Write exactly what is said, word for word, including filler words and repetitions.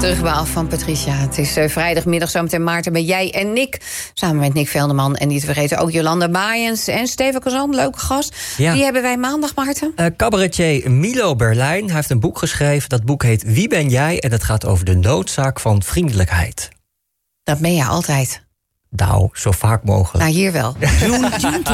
Terugbouw van Patricia. Het is uh, vrijdagmiddag, zometeen Maarten bij jij en Nick. Samen met Nick Velderman. En niet te vergeten ook Jolanda Baaiens en Steven Kazan, leuke gast. Ja. Die hebben wij maandag, Maarten. Uh, cabaretier Milo Berlijn. Hij heeft een boek geschreven. Dat boek heet Wie ben jij? En dat gaat over de noodzaak van vriendelijkheid. Dat ben je altijd. Nou, zo vaak mogelijk. Nou, hier wel. June, June